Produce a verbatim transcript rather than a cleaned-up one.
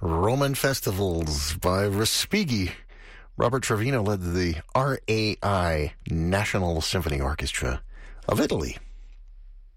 Roman Festivals by Respighi. Robert Trevino led the R A I, National Symphony Orchestra of Italy.